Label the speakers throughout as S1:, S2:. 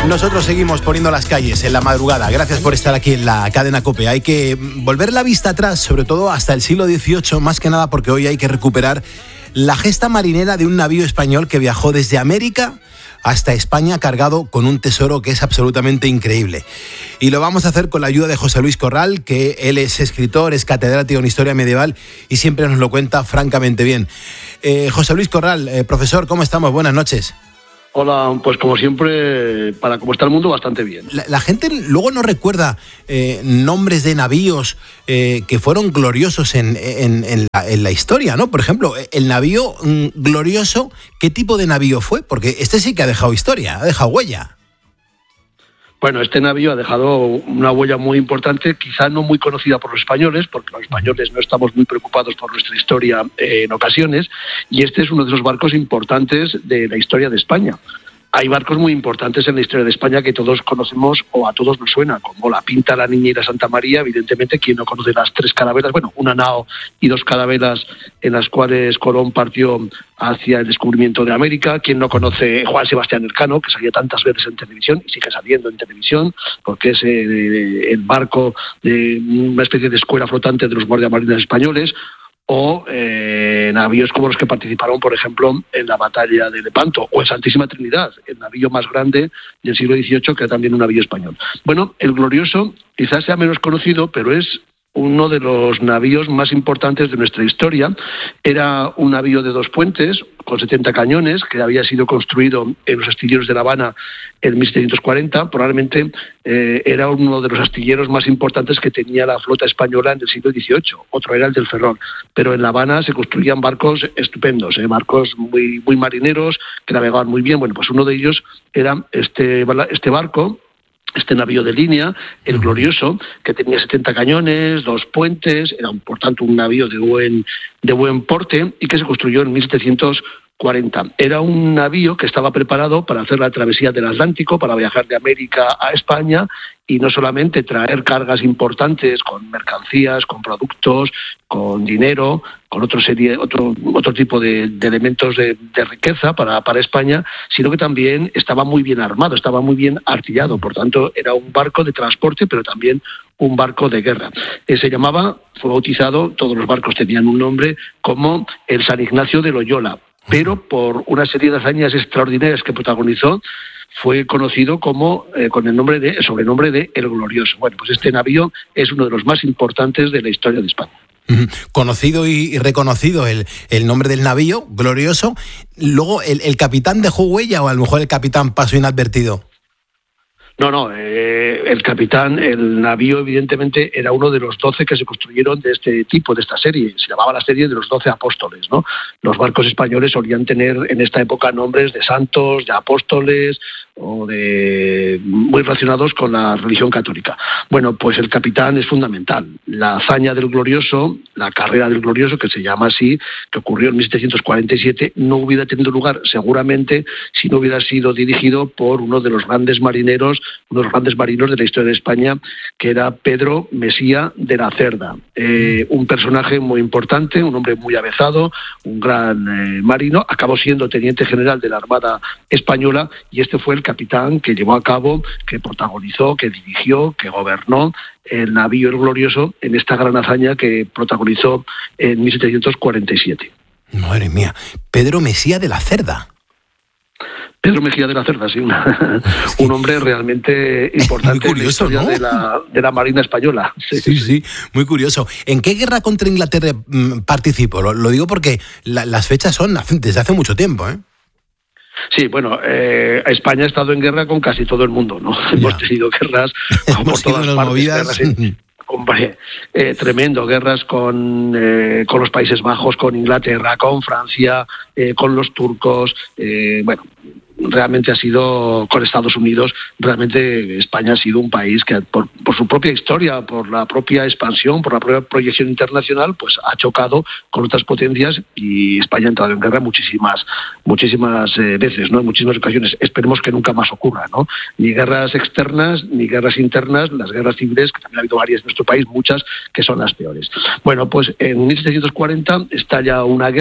S1: Nosotros seguimos poniendo las calles en la madrugada. Gracias por estar aquí en la cadena COPE. Hay que volver la vista atrás, sobre todo hasta el siglo XVIII, más que nada porque hoy hay que recuperar la gesta marinera de un navío español que viajó desde América hasta España cargado con un tesoro que es absolutamente increíble. Y lo vamos a hacer con la ayuda de José Luis Corral, que él es escritor, es catedrático en Historia Medieval y siempre nos lo cuenta francamente bien. José Luis Corral, profesor, ¿cómo estamos? Buenas noches.
S2: Hola, pues como siempre, para cómo está el mundo, bastante bien.
S1: La gente luego no recuerda nombres de navíos que fueron gloriosos en la historia, ¿no? Por ejemplo, el navío glorioso, ¿qué tipo de navío fue? Porque este sí que ha dejado historia, ha dejado huella.
S2: Bueno, este navío ha dejado una huella muy importante, quizá no muy conocida por los españoles, porque los españoles no estamos muy preocupados por nuestra historia en ocasiones, y este es uno de los barcos importantes de la historia de España. Hay barcos muy importantes en la historia de España que todos conocemos o a todos nos suena, como la Pinta, la Niña y la Santa María. Evidentemente, quien no conoce las tres carabelas, bueno, una nao y dos carabelas en las cuales Colón partió hacia el descubrimiento de América. Quien no conoce Juan Sebastián Elcano, que salía tantas veces en televisión y sigue saliendo en televisión, porque es el barco de una especie de escuela flotante de los guardiamarines españoles. O navíos como los que participaron, por ejemplo, en la batalla de Lepanto, o en Santísima Trinidad, el navío más grande del siglo XVIII, que era también un navío español. Bueno, el Glorioso quizás sea menos conocido, pero es uno de los navíos más importantes de nuestra historia. Era un navío de 2 puentes, con 70 cañones, que había sido construido en los astilleros de La Habana en 1740. Probablemente era uno de los astilleros más importantes que tenía la flota española en el siglo XVIII. Otro era el del Ferrol. Pero en La Habana se construían barcos estupendos, barcos muy, muy marineros, que navegaban muy bien. Bueno, pues uno de ellos era este barco, este navío de línea, el Glorioso, que tenía 70 cañones, 2 puentes, era por tanto un navío de buen porte y que se construyó en 1740. Era un navío que estaba preparado para hacer la travesía del Atlántico, para viajar de América a España y no solamente traer cargas importantes con mercancías, con productos, con dinero, con otro tipo de elementos de riqueza para España, sino que también estaba muy bien armado, estaba muy bien artillado. Por tanto, era un barco de transporte, pero también un barco de guerra. Fue bautizado, todos los barcos tenían un nombre, como el San Ignacio de Loyola, pero por una serie de hazañas extraordinarias que protagonizó, fue conocido como con el sobrenombre de El Glorioso. Bueno, pues este navío es uno de los más importantes de la historia de España.
S1: Conocido y reconocido el nombre del navío, Glorioso. Luego, ¿el capitán dejó huella o a lo mejor el capitán pasó inadvertido?
S2: No, el navío evidentemente era uno de los 12 que se construyeron de este tipo, de esta serie. Se llamaba la serie de los 12 apóstoles, ¿no? Los barcos españoles solían tener en esta época nombres de santos, de apóstoles o muy relacionados con la religión católica. Bueno, pues el capitán es fundamental. La hazaña del Glorioso, la carrera del Glorioso, que se llama así, que ocurrió en 1747, no hubiera tenido lugar seguramente si no hubiera sido dirigido por uno de los grandes marineros de la historia de España, que era Pedro Mesía de la Cerda. Un personaje muy importante, un hombre muy avezado, un gran marino, acabó siendo teniente general de la Armada Española y este fue el capitán que llevó a cabo, que protagonizó, que dirigió, que gobernó el navío El Glorioso en esta gran hazaña que protagonizó en 1747.
S1: Madre mía, Pedro Mesía de la Cerda.
S2: Pedro Mejía de la Cerda, sí, un hombre realmente importante
S1: curioso,
S2: en la historia, ¿no?, de la Marina Española.
S1: Sí, muy curioso. ¿En qué guerra contra Inglaterra participó? Lo digo porque las fechas son desde hace mucho tiempo, ¿eh?
S2: Sí, bueno, España ha estado en guerra con casi todo el mundo, ¿no? Hemos tenido guerras por todas partes. Hombre, tremendo, guerras con los Países Bajos, con Inglaterra, con Francia, con los turcos, realmente ha sido con Estados Unidos. Realmente España ha sido un país que por su propia historia, por la propia expansión, por la propia proyección internacional, pues ha chocado con otras potencias y España ha entrado en guerra muchísimas veces, ¿no? En muchísimas ocasiones. Esperemos que nunca más ocurra, ¿no? Ni guerras externas, ni guerras internas, las guerras civiles, que también ha habido varias en nuestro país, muchas que son las peores. Bueno, pues en 1740 estalla una guerra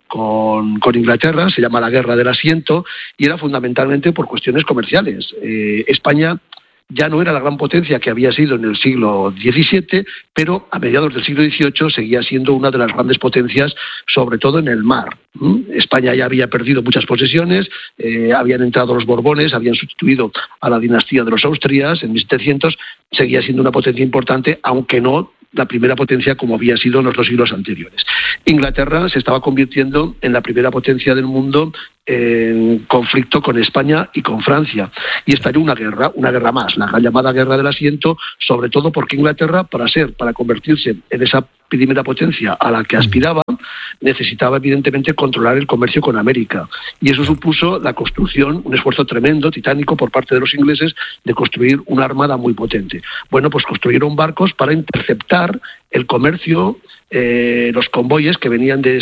S2: con Inglaterra, se llama la Guerra del Asiento, y era fundamentalmente por cuestiones comerciales. España ya no era la gran potencia que había sido en el siglo XVII, pero a mediados del siglo XVIII seguía siendo una de las grandes potencias, sobre todo en el mar. España ya había perdido muchas posesiones, habían entrado los Borbones, habían sustituido a la dinastía de los Austrias en 1700, seguía siendo una potencia importante, aunque no la primera potencia como había sido en los 2 siglos anteriores. Inglaterra se estaba convirtiendo en la primera potencia del mundo en conflicto con España y con Francia. Y estalló una guerra más, la llamada Guerra del Asiento, sobre todo porque Inglaterra, para convertirse en esa primera potencia a la que aspiraba, necesitaba evidentemente controlar el comercio con América. Y eso supuso la construcción, un esfuerzo tremendo, titánico, por parte de los ingleses, de construir una armada muy potente. Bueno, pues construyeron barcos para interceptar el comercio, los convoyes que venían de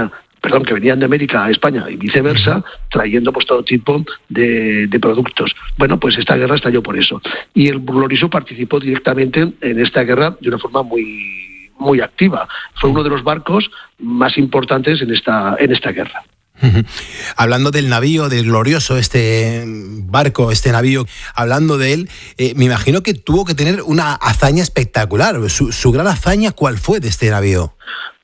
S2: América a España y viceversa, trayendo pues todo tipo de productos. Bueno, pues esta guerra estalló por eso. Y el Glorioso participó directamente en esta guerra de una forma muy activa. Fue uno de los barcos más importantes en esta guerra.
S1: Hablando del navío, del Glorioso, este barco, este navío, hablando de él, me imagino que tuvo que tener una hazaña espectacular. Su gran hazaña, ¿cuál fue de este navío?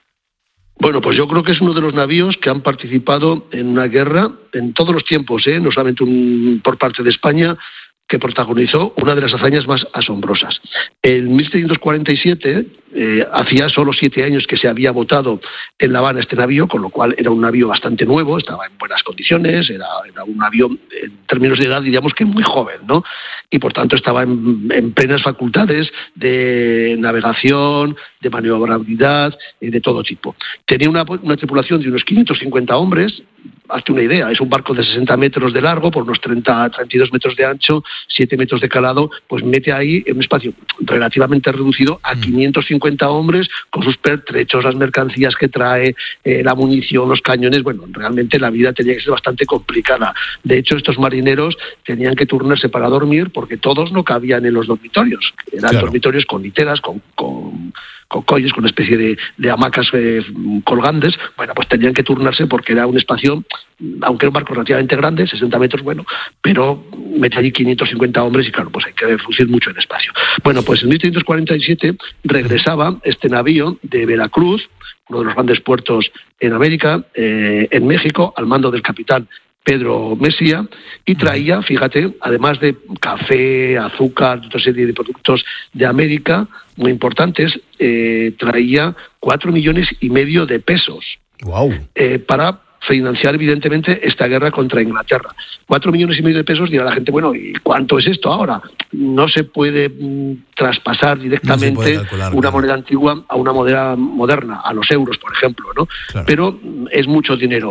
S2: Bueno, pues yo creo que es uno de los navíos que han participado en una guerra en todos los tiempos, no solamente por parte de España, que protagonizó una de las hazañas más asombrosas. En 1747, hacía solo 7 años que se había botado en La Habana este navío, con lo cual era un navío bastante nuevo, estaba en buenas condiciones, era un navío en términos de edad, diríamos que muy joven, ¿no? Y por tanto estaba en plenas facultades de navegación, de maniobrabilidad, de todo tipo. Tenía una tripulación de unos 550 hombres. Hazte una idea, es un barco de 60 metros de largo por unos 32 metros de ancho, 7 metros de calado, pues mete ahí en un espacio relativamente reducido a 550 hombres con sus pertrechos, las mercancías que trae, la munición, los cañones. Bueno, realmente la vida tenía que ser bastante complicada. De hecho, estos marineros tenían que turnarse para dormir porque todos no cabían en los dormitorios. Eran dormitorios con literas, con colles, con una especie de hamacas colgantes. Bueno, pues tenían que turnarse porque era un espacio, aunque era un barco relativamente grande, 60 metros, bueno, pero mete allí 550 hombres y claro, pues hay que reducir mucho el espacio. Bueno, pues en 1747 regresaba este navío de Veracruz, uno de los grandes puertos en América, en México, al mando del capitán Pedro Mesía, y traía, fíjate, además de café, azúcar, otra serie de productos de América muy importantes, traía 4,5 millones de pesos.
S1: Wow.
S2: Para financiar evidentemente esta guerra contra Inglaterra. 4,5 millones de pesos, dirá la gente, bueno, ¿y cuánto es esto ahora? No se puede traspasar directamente una moneda antigua a una moneda moderna, a los euros, por ejemplo, ¿no? Claro. Pero es mucho dinero.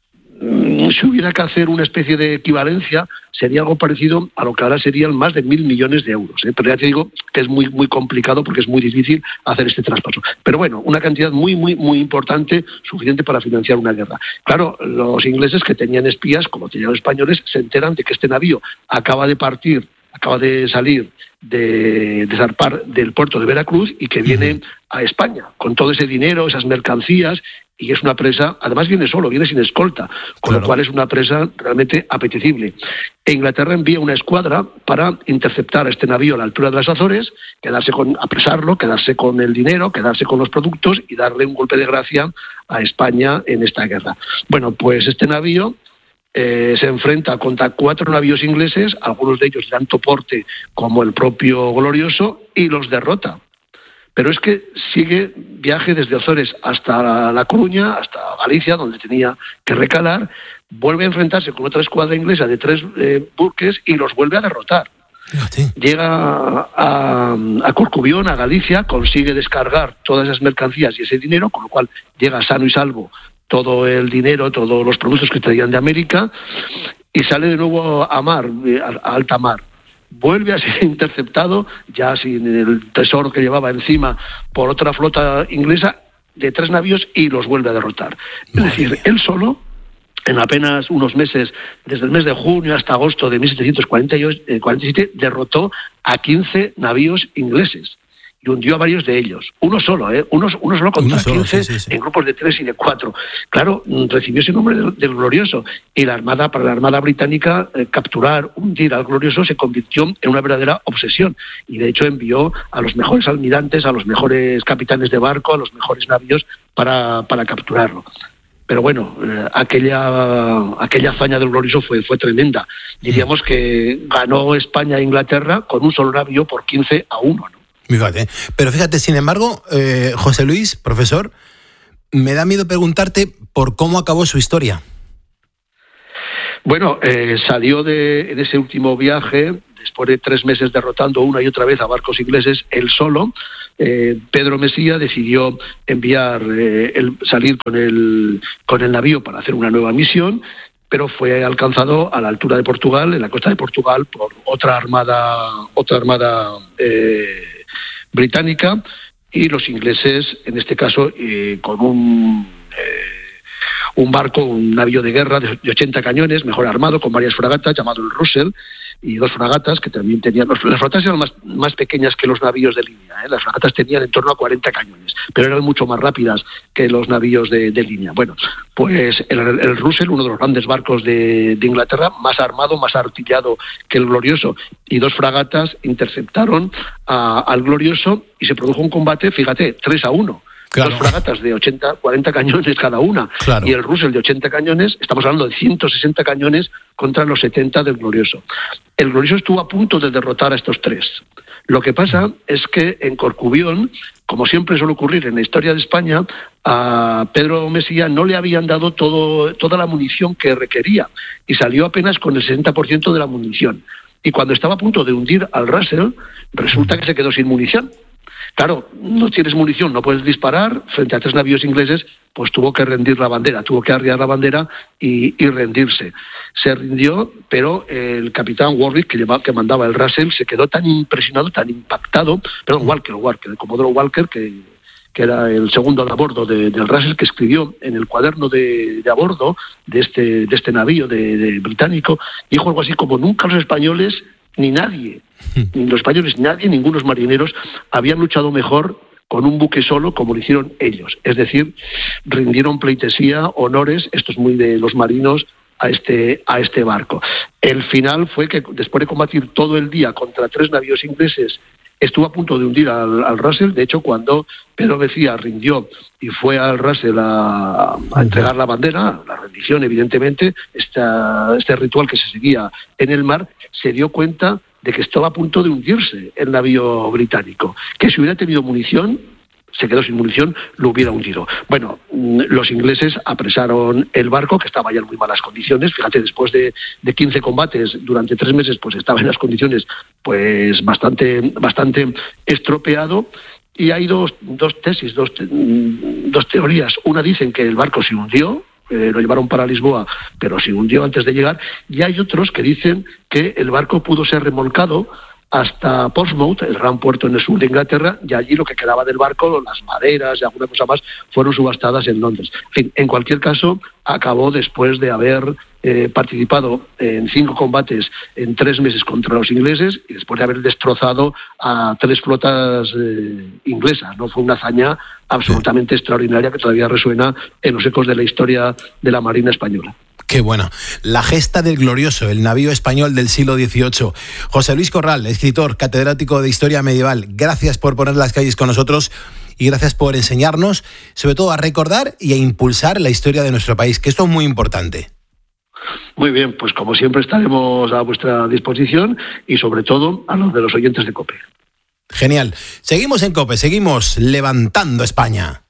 S2: Si hubiera que hacer una especie de equivalencia, sería algo parecido a lo que ahora serían más de 1.000 millones de euros. Pero ya te digo que es muy, muy complicado porque es muy difícil hacer este traspaso. Pero bueno, una cantidad muy, muy, muy importante, suficiente para financiar una guerra. Claro, los ingleses, que tenían espías, como tenían los españoles, se enteran de que este navío acaba de salir, de zarpar del puerto de Veracruz y que viene a España con todo ese dinero, esas mercancías, y es una presa, además viene solo, viene sin escolta, con lo cual es una presa realmente apetecible. E Inglaterra envía una escuadra para interceptar a este navío a la altura de las Azores, apresarlo, quedarse con el dinero, quedarse con los productos y darle un golpe de gracia a España en esta guerra. Bueno, pues este navío se enfrenta contra 4 navíos ingleses, algunos de ellos de tanto porte como el propio Glorioso, y los derrota. Pero es que sigue viaje desde Azores hasta La Coruña, hasta Galicia, donde tenía que recalar, vuelve a enfrentarse con otra escuadra inglesa de 3 buques y los vuelve a derrotar. Sí. Llega a Corcubión, a Galicia, consigue descargar todas esas mercancías y ese dinero, con lo cual llega sano y salvo todo el dinero, todos los productos que traían de América, y sale de nuevo a mar, a alta mar. Vuelve a ser interceptado, ya sin el tesoro que llevaba encima, por otra flota inglesa de 3 navíos y los vuelve a derrotar. Es decir, él solo, en apenas unos meses, desde el mes de junio hasta agosto de 1747, derrotó a 15 navíos ingleses. y hundió a varios de ellos. Uno solo contra 15 sí. En grupos de 3 y de 4. Claro, recibió ese nombre del Glorioso. Y para la Armada británica, capturar, hundir al Glorioso se convirtió en una verdadera obsesión. Y de hecho envió a los mejores almirantes, a los mejores capitanes de barco, a los mejores navíos para capturarlo. Pero bueno, aquella hazaña del Glorioso fue tremenda. Diríamos que ganó España e Inglaterra con un solo navío por 15-1, ¿no?
S1: Fíjate. Pero fíjate, sin embargo, José Luis, profesor, me da miedo preguntarte por cómo acabó su historia.
S2: Bueno, salió de ese último viaje, después de 3 meses derrotando una y otra vez a barcos ingleses, él solo. Pedro Mesía decidió salir con el navío para hacer una nueva misión, pero fue alcanzado a la altura de Portugal, en la costa de Portugal, por otra armada británica, y los ingleses, en este caso, con un barco, un navío de guerra de 80 cañones, mejor armado, con varias fragatas, llamado el Russell, y 2 fragatas que también tenían... Las fragatas eran más pequeñas que los navíos de línea, ¿eh? Las fragatas tenían en torno a 40 cañones, pero eran mucho más rápidas que los navíos de línea. Bueno, pues el Russell, uno de los grandes barcos de Inglaterra, más armado, más artillado que el Glorioso, y 2 fragatas interceptaron al Glorioso y se produjo un combate, fíjate, 3-1. Claro. 2 fragatas de 40 cañones cada una, claro. Y el Russell de 80 cañones, estamos hablando de 160 cañones contra los 70 del Glorioso. El Glorioso estuvo a punto de derrotar a estos 3. Lo que pasa es que en Corcubión, como siempre suele ocurrir en la historia de España, a Pedro Mesía no le habían dado toda la munición que requería y salió apenas con el 60% de la munición. Y cuando estaba a punto de hundir al Russell, resulta que se quedó sin munición. Claro, no tienes munición, no puedes disparar, frente a 3 navíos ingleses, pues tuvo que rendir la bandera, tuvo que arriar la bandera y rendirse. Se rindió, pero el capitán Warwick, que mandaba el Russell, se quedó tan impresionado, tan impactado, Walker, el comodoro Walker, que era el segundo de a bordo del Russell, que escribió en el cuaderno de a bordo de este navío de británico, dijo algo así como: nunca los españoles, ni nadie, ni los españoles, nadie, ningunos marineros habían luchado mejor con un buque solo como lo hicieron ellos. Es decir, rindieron pleitesía, honores, esto es muy de los marinos, a este barco. El final fue que después de combatir todo el día contra 3 navíos ingleses, estuvo a punto de hundir al Russell. De hecho, cuando Pedro Mesía rindió y fue al Russell a entregar la bandera, la rendición, evidentemente, este ritual que se seguía en el mar, se dio cuenta de que estaba a punto de hundirse el navío británico, que si hubiera tenido munición, se quedó sin munición, lo hubiera hundido. Bueno, los ingleses apresaron el barco, que estaba ya en muy malas condiciones. Fíjate, después de 15 combates durante 3 meses, pues estaba en las condiciones pues bastante estropeado. Y hay dos teorías. Una dicen que el barco se hundió, lo llevaron para Lisboa, pero se hundió antes de llegar. Y hay otros que dicen que el barco pudo ser remolcado hasta Portsmouth, el gran puerto en el sur de Inglaterra, y allí lo que quedaba del barco, las maderas y alguna cosa más, fueron subastadas en Londres. En fin, en cualquier caso, acabó después de haber participado en 5 combates en 3 meses contra los ingleses y después de haber destrozado a 3 flotas inglesas, ¿no? Fue una hazaña absolutamente extraordinaria que todavía resuena en los ecos de la historia de la Marina española.
S1: Qué bueno. La gesta del Glorioso, el navío español del siglo XVIII. José Luis Corral, escritor, catedrático de Historia Medieval, gracias por poner las calles con nosotros y gracias por enseñarnos, sobre todo a recordar y a impulsar la historia de nuestro país, que esto es muy importante.
S2: Muy bien, pues como siempre estaremos a vuestra disposición y sobre todo a los de los oyentes de COPE.
S1: Genial. Seguimos en COPE, seguimos levantando España.